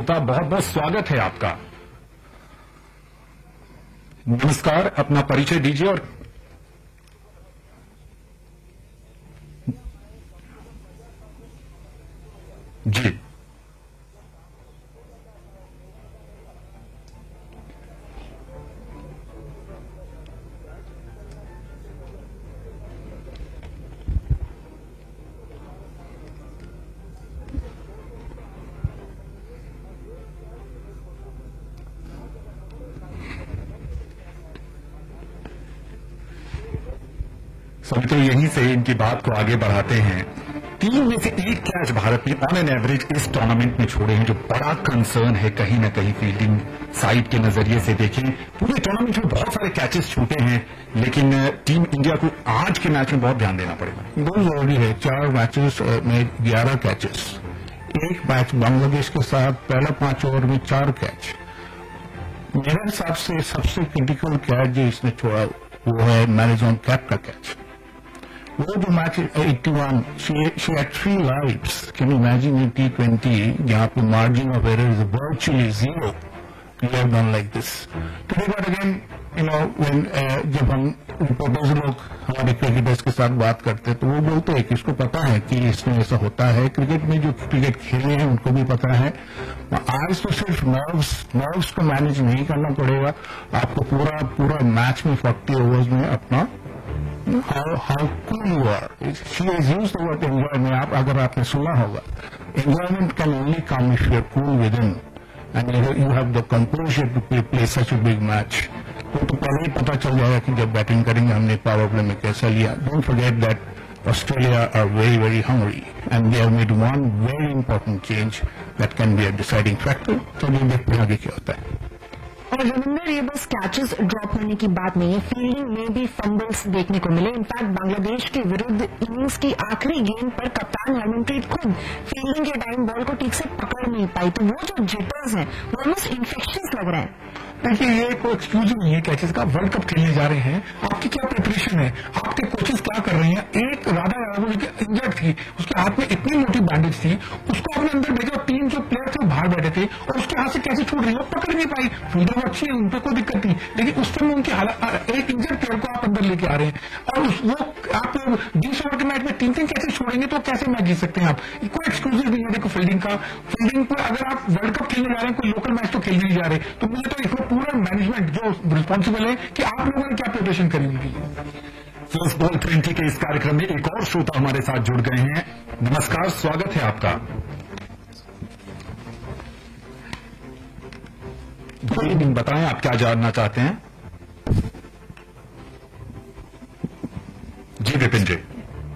गुप्ता, बहुत बहुत स्वागत है आपका। नमस्कार, अपना परिचय दीजिए। और जी, तो यहीं से इनकी बात को आगे बढ़ाते हैं। 3 में से 1 कैच भारत ने ऑन एन एवरेज इस टूर्नामेंट में छोड़े हैं, जो बड़ा कंसर्न है कहीं ना कहीं फील्डिंग साइड के नजरिए से देखें। पूरे टूर्नामेंट में बहुत सारे कैचेस छूटे हैं, लेकिन टीम इंडिया को आज के मैच में बहुत ध्यान देना पड़ेगा। बहुत जरूरी है। 4 मैचेस में 11 कैचेस। एक मैच बांग्लादेश के साथ पहले 5 ओवर में 4 कैच। मेरे हिसाब से सबसे क्रिटिकल कैच जो इसने छोड़ा वो है मैरिजोन कैप का कैच। वो जो match 81, she had 3 lives. Can you imagine in T20 जहां पे margin of error is virtually 0, you have done like this. Today, but again, when जब हम रिपोर्टर्स लोग हमारे क्रिकेटर्स के साथ बात करते हैं तो वो बोलते हैं कि इसको पता है कि इसमें ऐसा होता है। क्रिकेट में जो क्रिकेट खेले हैं उनको भी पता है। आज तो सिर्फ नर्व्स को मैनेज नहीं करना पड़ेगा, आपको पूरा मैच में 40 ओवर्स में अपना how cool you are. She has used the word enjoyment. अगर आपने सुना होगा, enjoyment can only come if you are cool with in and you have the composure to play such a big match. तो पहले ही पता चल जाएगा कि जब बैटिंग करेंगे हमने पावर प्ले में कैसा लिया। Don't forget that Australia are very very hungry and they have made one very important change that can be a deciding factor. तो ये देखते हैं आगे क्या होता है। और रविंदर, ये बस कैचेस ड्रॉप होने की बात नहीं है, फील्डिंग में भी फंबल्स देखने को मिले। इनफैक्ट बांग्लादेश के विरुद्ध इनिंग्स की आखिरी गेंद पर कप्तान हरमनप्रीत खुद फील्डिंग के टाइम बॉल को ठीक से पकड़ नहीं पाई। तो वो जो जिटर्स हैं वो ऑलमोस्ट इन्फेक्शियस लग रहे हैं। देखिए, ये कोई एक्सक्यूज नहीं है कैचेस का। वर्ल्ड कप खेलने जा रहे हैं, आपकी क्या प्रिपरेशन है, आपके कोचेस क्या कर रहे हैं। एक राधा यादव इंजर्ड थी, उसके हाथ में इतनी मोटी बैंडेज थी, उसको अपने अंदर भेजा। 3 जो प्लेयर थे बाहर बैठे थे और उसके हाथ से कैसे छूट रही है, पकड़ नहीं पाई। फील्डर अच्छी है, उन पर कोई दिक्कत नहीं, लेकिन उस समय उनकी हालत, एक इंजर्ड प्लेयर को आप अंदर लेके आ रहे हैं और वो आप 20 ओवर के मैच में 3 कैसे छोड़ेंगे, तो कैसे मैच जीत सकते हैं आप। कोई एक्सक्यूज नहीं है। देखो, फील्डिंग पर अगर आप वर्ल्ड कप खेलने जा रहे हैं, कोई लोकल मैच तो खेलने नहीं जा रहे, तो मुझे तो इसमें पूरा मैनेजमेंट जो रिस्पॉन्सिबल है कि आप लोगों ने क्या प्रिपरेशन करी हुई है। फर्स्ट बॉल 20 के इस कार्यक्रम में एक और श्रोता हमारे साथ जुड़ गए हैं। नमस्कार, स्वागत है आपका। बताएं आप क्या जानना चाहते हैं। जी विपिन जी।